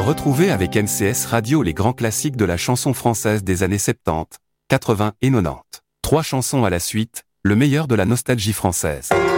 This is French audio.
Retrouvez avec MCS Radio les grands classiques de la chanson française des années 70, 80 et 90. 3 chansons à la suite, le meilleur de la nostalgie française.